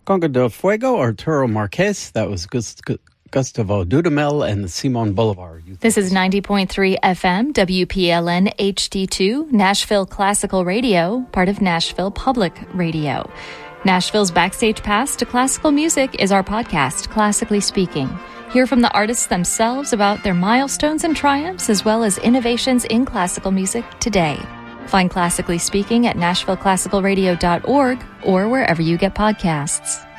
Conga de Fuego, Arturo Marquez. That was Gustavo Dudamel and the Simon Bolivar. This is 90.3 FM, WPLN HD2, Nashville Classical Radio, part of Nashville Public Radio. Nashville's Backstage Pass to Classical Music is our podcast, Classically Speaking. Hear from the artists themselves about their milestones and triumphs, as well as innovations in classical music today. Find Classically Speaking at NashvilleClassicalRadio.org or wherever you get podcasts.